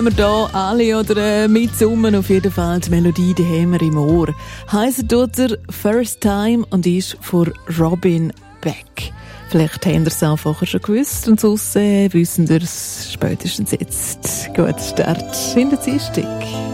Wir hier alle oder mitsummen, auf jeden Fall die Melodie, die haben wir im Ohr. Heisst tut er «First Time» und ist von Robin Beck. Vielleicht habt ihr es auch vorher schon gewusst und sonst wissen wir es spätestens jetzt. Guter Start in der Dienstag.